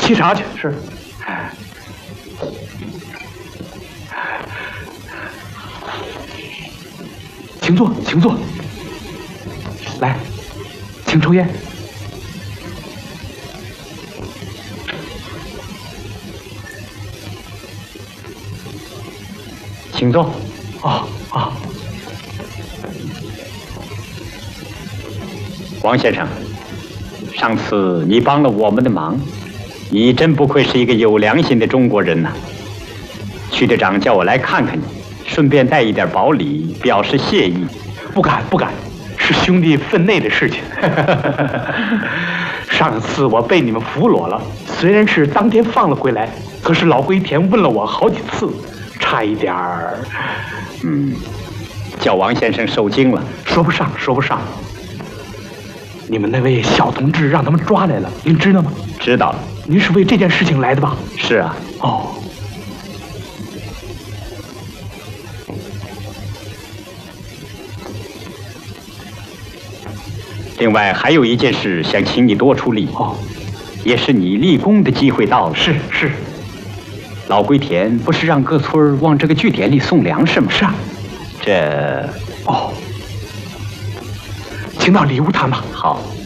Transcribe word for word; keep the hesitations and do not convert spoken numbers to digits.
沏茶去。是。请坐，请坐。来，请抽烟。 请坐。 哦哦。 王先生，上次你帮了我们的忙，你真不愧是一个有良心的中国人呐、啊。区队长叫我来看看你，顺便带一点薄礼，表示谢意。 不敢不敢，是兄弟分内的事情。上次我被你们俘虏了，虽然是当天放了回来，可是老龟田问了我好几次，差一点儿， 嗯，叫王先生受惊了。 说不上，说不上。你们那位小同志让他们抓来了，您知道吗？ 知道了。 您是为这件事情来的吧？ 是啊。 哦。 另外还有一件事想请你多出力哦， 也是你立功的机会到了。 是是， 老龟田不是让各村往这个据点里送粮食吗？ 是啊， 这哦，请到里屋谈吧。 好。